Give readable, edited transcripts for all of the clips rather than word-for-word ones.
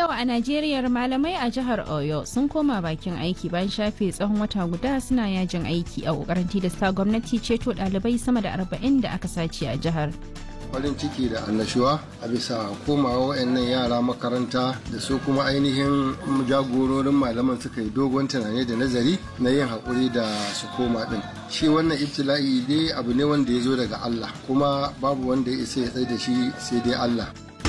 yau a Najeriya malamai a jihar Oyo sun koma bakin aiki bayan shafe tsawon wata guda suna yajin aiki a kokarin tilasta gwamnati ceto ɗalibai sama da 40 da aka sace a jihar. Farin ciki da annashuwa a bisa komawa wayannan yara makaranta da su kuma ainihin jagororin malaman suka yi dogon tunani da nazari na yin haƙuri da su koma din. Shi wannan ibtila'i dai abu ne wanda ya zo daga Allah kuma babu wanda ya isa ya tsaye da shi sai dai Allah.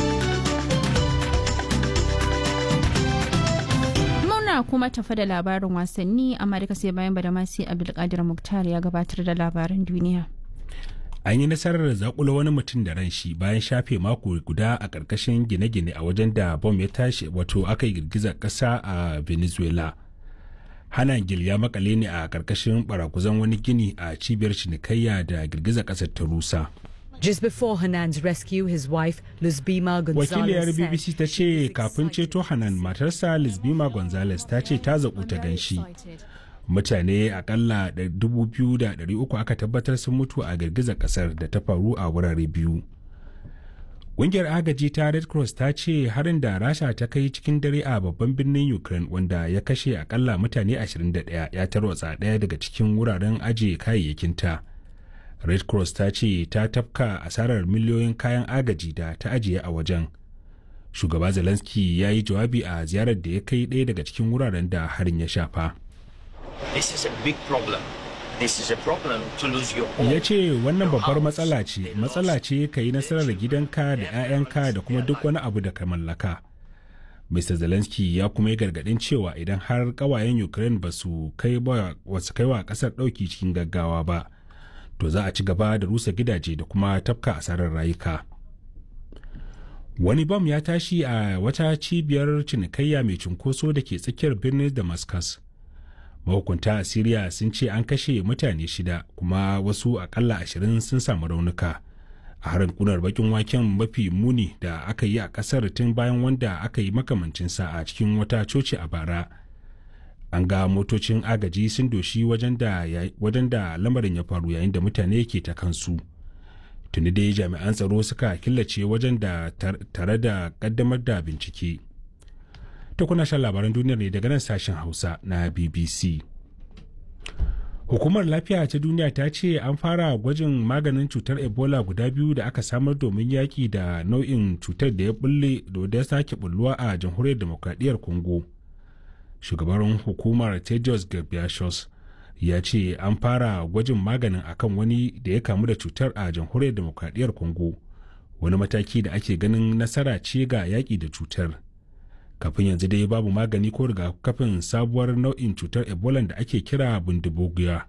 Kuma tafa da labarin wasanni amma duka sai bayan Badamasi Abdulkadir Muktar ya gabatar da labaran duniya. An yi nasarar zakulo wani mutum da ran shi bayan shafe mako guda a ƙarƙashin gine-gine a wajen da bom ya tashi wato aka yi girgizar ƙasa a Venezuela. Hanan Gil ya makale ne a ƙarƙashin barakuzan wani gini a cibiyar cinikayya da girgizar ƙasar ta rusa. Just before Hanan's rescue, his wife, Luzbima Gonzalez, wakiliyar BBC ta ce kafin ceto Hanan, matarsa Luzbima Gonzalez ta ce ta zaƙu ta ganshi. Mutane akalla 2,300 aka tabbatar sun mutu a girgizar ƙasar da ta faru a wurare biyu. Ƙungiyar agaji ta Red Cross ta ce harin da Rasha ta kai cikin dare a babban birnin Ukraine wanda ya kashe akalla mutane 21 ya tarwatsa ɗaya daga cikin wuraren ajiye kayayyakinta. Red Cross ta ce ta tafka asarar miliyoyin kayan agaji da ta ajiye a wajen. Shugaba Zelensky ya yi jawabi a ziyarar da ya kai ɗaya daga cikin wuraren da harin ya shafa. Ya ce wannan babbar matsala ce ka yi nasarar gidanka da 'ya'yanka da kuma duk wani abu da ka mallaka. Mr. Zelensky ya kuma yi gargaɗin cewa idan har ƙawayen Ukraine ba su kai wa ƙasar ɗauki cikin gaggawa ba, to za a ci gaba da rusa gidaje da kuma tafka asarar rayuka. Wani bam ya tashi a wata cibiyar cinikayya mai cunkoso da ke tsakiyar birnin Damascus. Mahukunta a Siriya sun ce an kashe mutane 6 kuma wasu akalla 20 sun samu raunuka a harin kunar bakin waken mafi muni da aka yi a kasar tun bayan wanda aka yi makamancinsa a cikin wata coci a bara. An ga motocin agaji sun doshi wajen da lamarin ya faru yayin da mutane ke ta kansu. Tuni dai jami'an tsaro suka killace wajen da tare da kaddamar da bincike. Ta kuna shan labaran duniyar ne daga nan sashen Hausa na BBC. Hukumar Lafiya ta Duniya ta ce an fara gwajin maganin cutar Ebola guda biyu da aka samar domin yaƙi da nau'in cutar da ya sake bulluwa a Jamhuriyar Demokradiyyar Congo. Shugaban hukumar Tedros Ghebreyesus ya ce an fara gwajin maganin akan wani da ya kamu da cutar a Jamhuriyar Demokradiyyar Congo, wani mataki da ake ganin nasara ce ga yaƙi da cutar. Kafin yanzu dai babu magani ko rigakafin sabuwar nau'in cutar Ebola da ake kira Bundibugiya.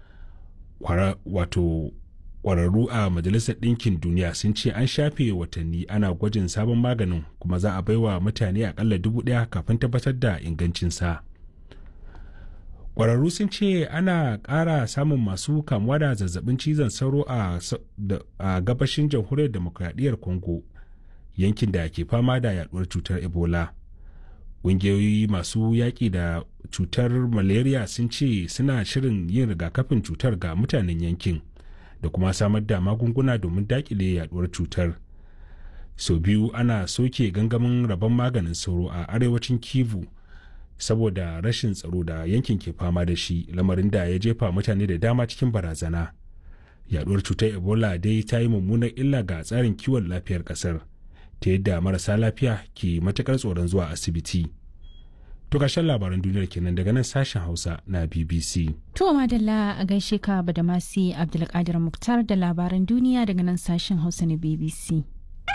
Wato ƙwararru a Majalisar Ɗinkin Duniya sun ce an shafe watanni ana gwajin sabon maganin kuma za a baiwa mutane akalla 1,000 kafin tabbatar da ingancinsa. Ƙwararru sun ce ana ƙara samun masu kamuwa da zazzabin cizon sauro a gabashin Jamhuriyar Demokradiyyar Congo, yankin da ke fama da yaduwar cutar Ebola. Ƙungiyoyi masu yaƙi da cutar malaria sun ce suna shirin yin rigakafin cutar ga mutanen yankin da kuma samar da magunguna domin daƙile yaduwar cutar. Sau biyu ana soke gangamin rabon maganin sauro a arewacin Kivu saboda rashin tsaro da yankin ke fama da shi, lamarin da ya jefa mutane da dama cikin barazana. Yaduwar cutar Ebola dai ta yi mummunar illa ga tsarin kiwon lafiyar ƙasar, ta yadda marasa lafiya ke matukar tsoron zuwa asibiti. To ƙarshen labaran duniyar kenan daga nan sashen Hausa na BBC. To madalla a gaishe ka Badamasi Abdulkadir Muktar da labaran duniya daga nan sashen Hausa na BBC.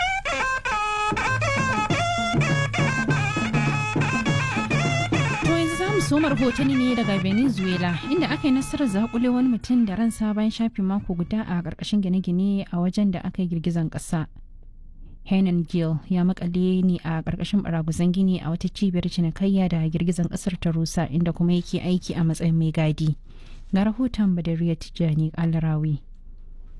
To yanzu za mu soma rahotanni ne daga Venezuela inda aka yi nasarar zakule wani mutum da ransa bayan shafe mako guda a ƙarƙashin gine-gine a wajen da aka yi girgizan ƙasa. Henan Gil ya makale ne a ƙarƙashin baraguzan gini a wata cibiyar cinikayya da girgizan ƙasar ta rusa inda kuma yake aiki a matsayin mai gadi. Ga rahoton Badariya Tijjani Alarawi.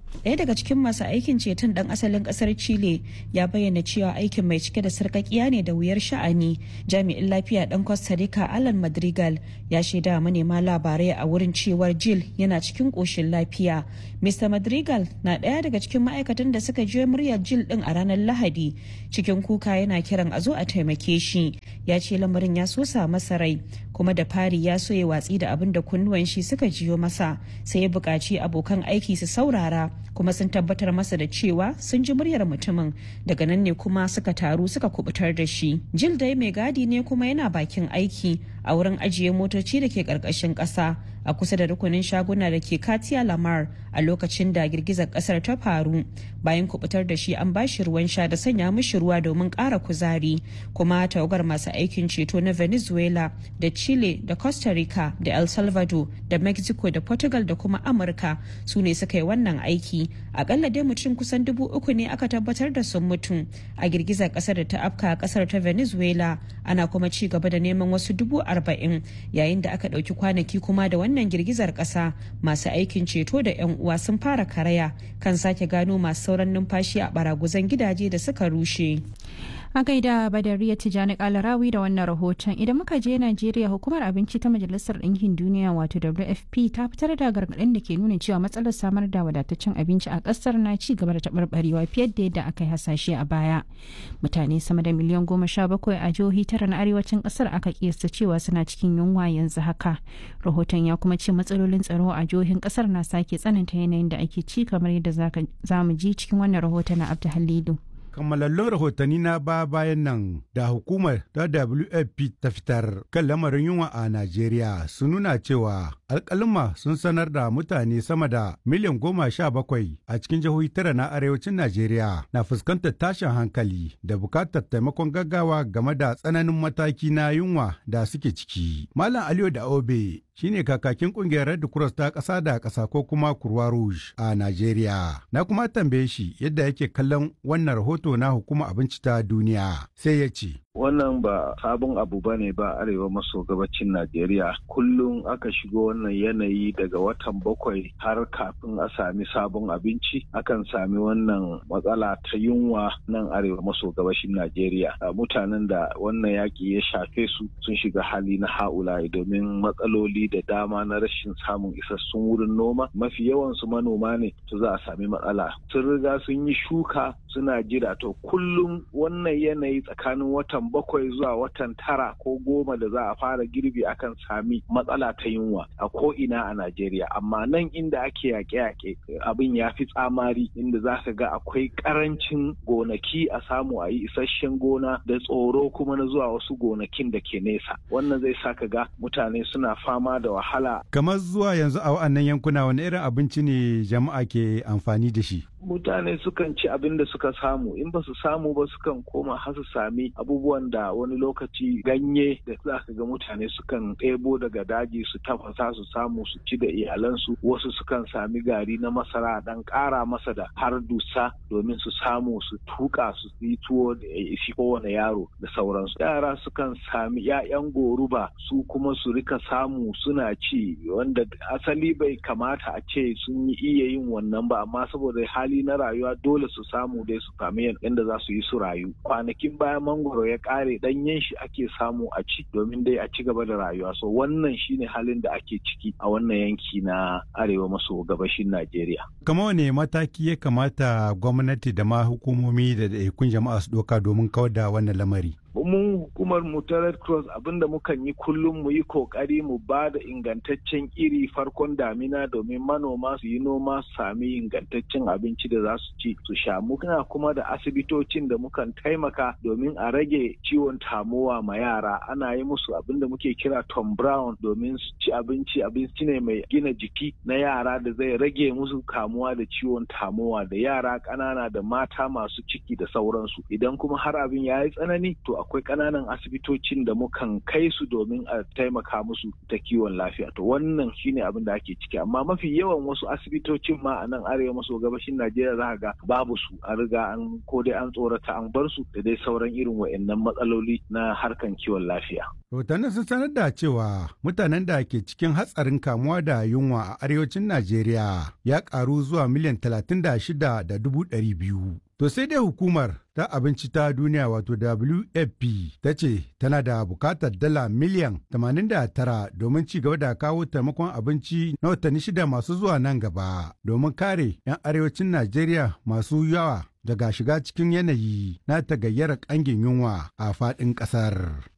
Ɗaya daga cikin masu aikin ceton ɗan asalin ƙasar Chile ya bayyana cewa aikin mai cike da sarƙaƙiya ne da wuyar sha'ani. Jami'in lafiya ɗan Costa Rica Alan Madrigal ya shaida manema labarai a wurin cewar Jill yana cikin ƙoshin lafiya. Mr. Madrigal na ɗaya daga cikin ma'aikatan da suka jiyo muryar Jill ɗin a ranar Lahadi. Cikin kuka yana kiran a zo a taimake shi. Ya ce lamarin ya sosa masa rai kuma da fari ya so ya watsi da abin da kunnuwan shi suka jiyo masa, sai ya buƙaci abokan aiki su saurara kuma sun tabbatar masa da cewa sun ji muryar mutumin. Daga nan ne kuma suka taru suka kubutar da shi. Jill dai mai gadi ne kuma yana bakin aiki a wurin ajiye motoci da ke ƙarƙashin ƙasa a kusa da rukunin shaguna da ke Katia Lamar a lokacin da girgizar ƙasar ta faru. Bayan kubutar da shi an bashi ruwan sha da sanya mishi ruwa domin ƙara kuzari. Kuma tawagar masu aikin ceto na Venezuela da Chile da Costa Rica da El Salvador da Mexico da Portugal da kuma Amurka su ne suka yi wannan aiki. Akalla dai mutum kusan 3,000 ne aka tabbatar da sun mutu a girgizar ƙasar da ta afka a ƙasar ta Venezuela. Ana kuma ci gaba da neman wasu 40,000 yayin da aka ɗauki kwanaki kuma da wannan girgizar ƙasa. Masu aikin ceto da 'yan uwa sun fara karaya kan sake gano masu sauran numfashi a baraguzan gidaje da suka rushe. A gaida Badariya Tijjani Kalarawi da wannan rahoton. Idan muka je Najeriya, hukumar abinci ta Majalisar Ɗinkin Duniya wato WFP ta fitar da gargaɗin da ke nuna cewa matsalar samar da wadataccen abinci a ƙasar na ci gaba da taɓarɓarewa fiye da yadda aka yi hasashe a baya. Mutane sama da miliyan 17 a jihohi 9 na arewacin ƙasar aka kiyasta cewa suna cikin yunwa yanzu haka. Rahoton ya kuma ce matsalolin tsaro a jihohin ƙasar na sake tsananta yanayin da ake ci kamar yadda za mu ji cikin wannan rahoton na Abdu Halidu. Kammalallon rahotanni na bayan nan da hukumar ta WFP ta fitar kan lamarin yunwa a Najeriya sun nuna cewa alƙaluma sun sanar da mutane sama da miliyan 17 a cikin jihohi 9 na arewacin Najeriya na fuskantar tashin hankali da bukatar taimakon gaggawa game da tsananin mataki na yunwa da suke ciki. Malam Aliyu da Obe shine kakakin kungiyar Red Cross ta ƙasa da ƙasa ko kuma Croix Rouge a Najeriya. Na kuma tambaye shi yadda yake kallon wannan rahoto na hukumar abinci ta duniya, sai ya ce. Wannan ba sabon abu ba ne ba arewa maso gabacin Najeriya. Kullum aka shigo wannan yanayi daga watan 7 har kafin a sami sabon abinci akan sami wannan matsala ta yunwa nan arewa maso gabashin Najeriya. Mutanen da wannan yaƙi ya shafe su sun shiga hali na ha'ula'i domin matsaloli da dama na rashin samun isassun wurin noma. Mafi yawansu manoma ne, to za a sami matsala. Sun riga sun yi shuka suna jira, to kullum wannan yanayi tsakanin watan 7 zuwa watan 9 ko 10 da za a fara girbi akan sami matsala ta yunwa a ko'ina a Najeriya. Amma nan inda ake yaƙe-yaƙe abin ya fi tsamari, inda za ka ga akwai ƙarancin gonaki a samu a yi isasshen gona da tsoro kuma na zuwa wasu gonakin da ke nesa. Wannan zai sa ka ga mutane suna fama da wahala. Kamar zuwa yanzu a wa'annan yankuna wani irin abinci ne jama'a ke amfani da shi? Mutane sukan ci abin da suka samu, in ba su samu ba sukan koma har su sami abubuwan da wani lokaci ganye da za ka ga mutane sukan ɗebo daga daji su tafasa su samu su ci da iyalansu. Wasu sukan sami gari na masara dan ƙara masa da har dusa domin su samu su tuka su yi tuwo da isi kowane yaro da sauransu. Yara sukan sami 'ya'yan goruba su kuma su rika samu suna ci, wanda asali bai kamata a ce sun yi iya yin wannan ba, amma saboda hali na rayuwa dole su samu dai su sami yadda za su yi su rayu. Kwanakin bayan mangoro ya kare danyen shi ake samu a ci domin dai a ci gaba da rayuwa. So wannan shine halin da ake ciki a wannan yanki na arewa maso gabashin Najeriya. Kama wane mataki ya kamata gwamnati da ma hukumomi da ɗaiɗaikun jama'a su ɗauka domin kawar da wannan lamari? Mun hukumar mu ta Red Cross abinda mukan yi kullum mu yi kokari mu ba da ingantaccen iri farkon damina domin manoma su yi noma su sami ingantaccen abinci da za su ci su sha. Muna kuma da asibitocin da mukan taimaka domin a rage ciwon tamowa ma yara. Ana yi musu abinda muke kira Tom Brown domin su ci abinci ne mai gina jiki na yara da zai rage musu kamuwa da ciwon tamowa da yara ƙanana da mata masu ciki da sauransu. Idan kuma har abin ya yi tsanani to akwai ƙananan asibitocin da mukan kai su domin a taimaka musu ta kiwon lafiya. To wannan shine abin da ake ciki, amma mafi yawan wasu asibitocin ma a nan arewa maso gabashin Najeriya za ga babu su, a riga an ko dai an tsorata an bar su da dai sauran irin wa'annan matsaloli na harkan kiwon lafiya. Rahotannin sun sanar da cewa mutanen da ke cikin hatsarin kamuwa da yunwa a arewacin Najeriya ya karu zuwa miliyan 36,200,000. To sai dai hukumar ta abinci ta duniya wato WFP ta ce tana da bukatar dala miliyan 89 domin ci gaba da kawo taimakon abinci na watanni 6 masu zuwa nan gaba domin kare 'yan arewacin Najeriya masu yawa daga shiga cikin yanayi na tagayyar ƙangin yunwa a faɗin ƙasar.